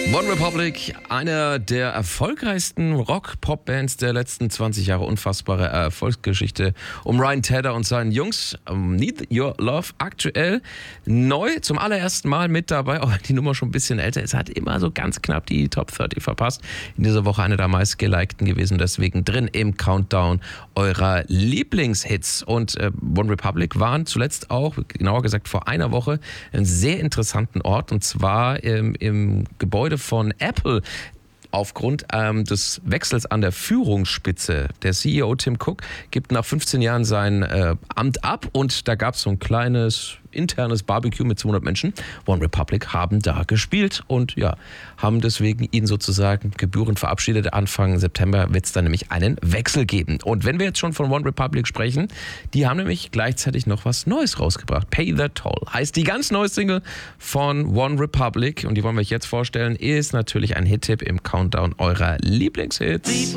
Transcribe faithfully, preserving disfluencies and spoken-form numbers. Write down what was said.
One Republic, einer der erfolgreichsten Rock-Pop-Bands der letzten zwanzig Jahre. Unfassbare Erfolgsgeschichte um Ryan Tedder und seinen Jungs. Um, Need Your Love aktuell neu, zum allerersten Mal mit dabei, auch wenn die Nummer schon ein bisschen älter ist. Hat immer so ganz knapp die Top dreißig verpasst. In dieser Woche eine der meistgelikten gewesen, deswegen drin im Countdown eurer Lieblingshits. Und äh, One Republic waren zuletzt auch, genauer gesagt vor einer Woche, einen sehr interessanten Ort, und zwar ähm, im Gebäude von Apple. Aufgrund ähm, des Wechsels an der Führungsspitze. Der C E O Tim Cook gibt nach fünfzehn Jahren sein äh, Amt ab, und da gab es so ein kleines internes Barbecue mit zweihundert Menschen. One Republic haben da gespielt und ja, haben deswegen ihn sozusagen gebührend verabschiedet. Anfang September wird es dann nämlich einen Wechsel geben. Und wenn wir jetzt schon von One Republic sprechen, die haben nämlich gleichzeitig noch was Neues rausgebracht. Pay the Toll heißt die ganz neue Single von One Republic, und die wollen wir euch jetzt vorstellen, ist natürlich ein Hit-Tipp im Countdown eurer Lieblingshits.